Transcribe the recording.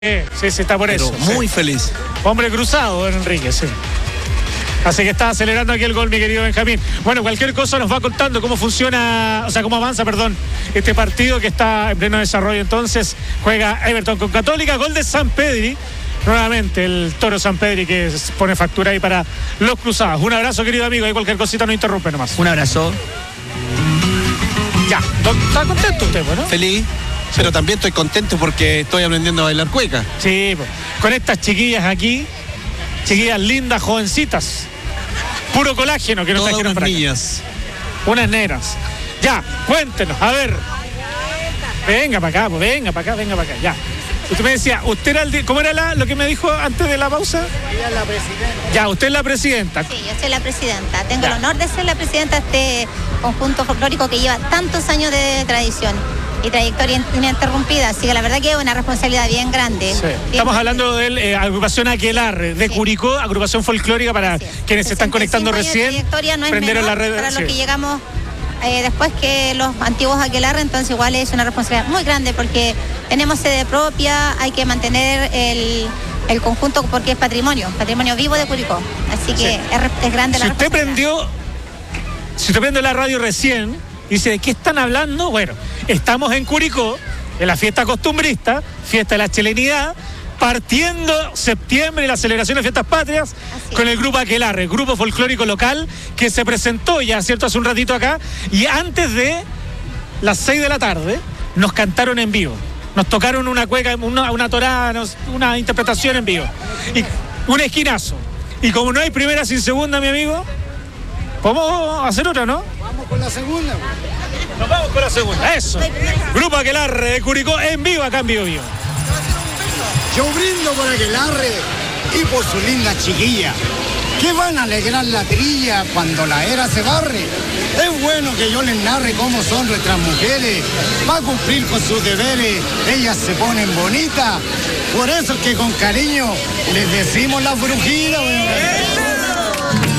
Sí, está por pero eso. muy feliz. Hombre cruzado, Enrique, sí. Así que está acelerando aquí el gol, mi querido Benjamín. Bueno, cualquier cosa nos va contando cómo funciona, o sea, cómo avanza, este partido que está en pleno desarrollo. Entonces, juega Everton con Católica, gol de Sampedri. Nuevamente el Toro Sampedri que pone factura ahí para los cruzados. Un abrazo, querido amigo. Ahí cualquier cosita no interrumpe nomás. Un abrazo. Ya, ¿está contento usted, no? Feliz. Pero también estoy contento porque estoy aprendiendo a bailar cueca. Sí, con estas chiquillas aquí, chiquillas lindas, jovencitas. Puro colágeno que nos Todas trajeron unas para acá. niñas. Unas nenas. Ya, cuéntenos, a ver. Venga para acá, ya. Usted me decía, usted era ¿cómo era lo que me dijo antes de la pausa? Ella es la presidenta. Ya, usted es la presidenta. Sí, yo soy la presidenta. Tengo el honor de ser la presidenta de este conjunto folclórico que lleva tantos años de tradición y trayectoria ininterrumpida. Así que la verdad que es una responsabilidad bien grande. Sí. Estamos hablando de la agrupación Aquelarre, de Curicó, agrupación folclórica para quienes se están conectando recién. Trayectoria no es prendieron menor la red. para los que llegamos después que los antiguos Aquelarre, entonces igual es una responsabilidad muy grande porque tenemos sede propia, hay que mantener el conjunto porque es patrimonio vivo de Curicó. Así que es grande la responsabilidad. Si usted prendió la radio recién, dice, ¿de qué están hablando? Bueno, estamos en Curicó, en la fiesta costumbrista, fiesta de la chilenidad, partiendo septiembre, la celebración de fiestas patrias, con el grupo Aquelarre, grupo folclórico local, que se presentó ya, ¿cierto?, hace un ratito acá, y antes de las 6 de la tarde, nos cantaron en vivo. Nos tocaron una cueca, una torada, una interpretación en vivo. Y un esquinazo. Y como no hay primera sin segunda, mi amigo, podemos hacer otra, ¿no? Vamos con la segunda. Nos vamos con la segunda. Eso. Grupo Aquelarre de Curicó en vivo, acá en Vivo Vivo. Yo brindo por Aquelarre y por su linda chiquilla, que van a alegrar la trilla cuando la era se barre. Es bueno que yo les narre cómo son nuestras mujeres, para cumplir con sus deberes, ellas se ponen bonitas. Por eso es que con cariño les decimos las brujitas.